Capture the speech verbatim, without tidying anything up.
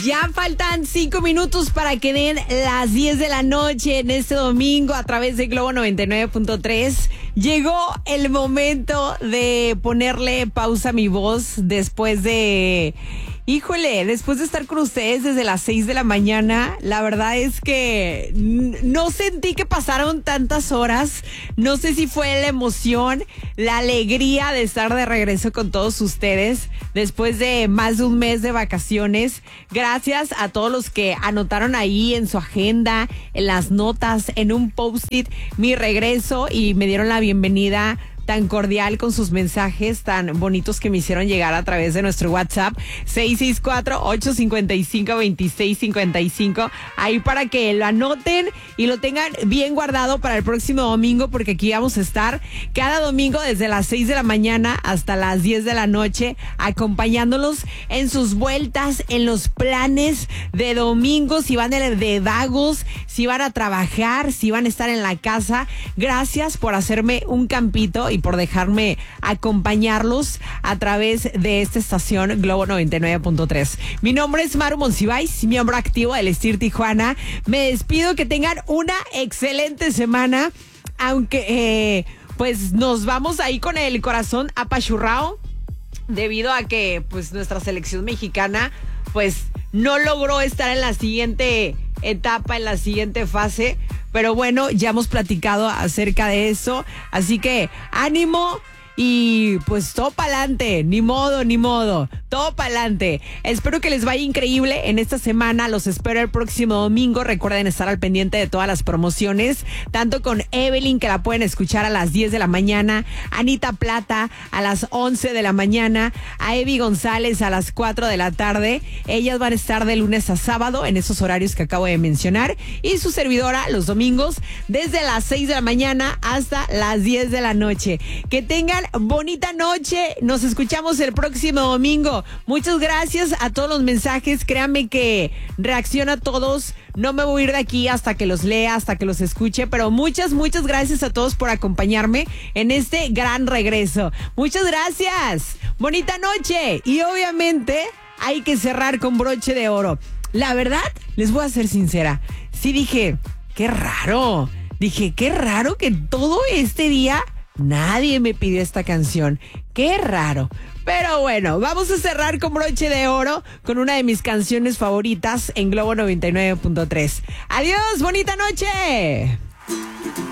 Ya faltan cinco minutos para que den las diez de la noche en este domingo a través de Globo noventa y nueve punto tres. Llegó el momento de ponerle pausa a mi voz después de... Híjole, después de estar con ustedes desde las seis de la mañana, la verdad es que no sentí que pasaron tantas horas. No sé si fue la emoción, la alegría de estar de regreso con todos ustedes después de más de un mes de vacaciones. Gracias a todos los que anotaron ahí en su agenda, en las notas, en un post-it, mi regreso y me dieron la bienvenida tan cordial con sus mensajes tan bonitos que me hicieron llegar a través de nuestro WhatsApp seis seis cuatro, ocho cinco cinco, dos seis cinco cinco, ahí para que lo anoten y lo tengan bien guardado para el próximo domingo, porque aquí vamos a estar cada domingo desde las seis de la mañana hasta las diez de la noche acompañándolos en sus vueltas, en los planes de domingo, si van de, de vagos, si van a trabajar, si van a estar en la casa. Gracias por hacerme un campito y por dejarme acompañarlos a través de esta estación Globo noventa y nueve punto tres. Mi nombre es Maru Monsiváis, miembro activo del Estir Tijuana. Me despido, que tengan una excelente semana, aunque eh, pues nos vamos ahí con el corazón apachurrado debido a que pues nuestra selección mexicana pues no logró estar en la siguiente etapa, en la siguiente fase. Pero bueno, ya hemos platicado acerca de eso, así que ánimo y pues todo pa'lante, ni modo, ni modo, todo pa'lante. Espero que les vaya increíble en esta semana, los espero el próximo domingo. Recuerden estar al pendiente de todas las promociones, tanto con Evelyn, que la pueden escuchar a las diez de la mañana, Anita Plata a las once de la mañana, a Evi González a las cuatro de la tarde. Ellas van a estar de lunes a sábado en esos horarios que acabo de mencionar, y su servidora los domingos desde las seis de la mañana hasta las diez de la noche. Que tengan bonita noche, nos escuchamos el próximo domingo. Muchas gracias a todos los mensajes, créanme que reacciono a todos, no me voy a ir de aquí hasta que los lea, hasta que los escuche, pero muchas, muchas gracias a todos por acompañarme en este gran regreso. Muchas gracias, bonita noche, y obviamente hay que cerrar con broche de oro. La verdad, les voy a ser sincera, sí dije, qué raro, dije, qué raro que todo este día nadie me pidió esta canción. Qué raro. Pero bueno, vamos a cerrar con broche de oro con una de mis canciones favoritas en Globo noventa y nueve punto tres. Adiós, bonita noche.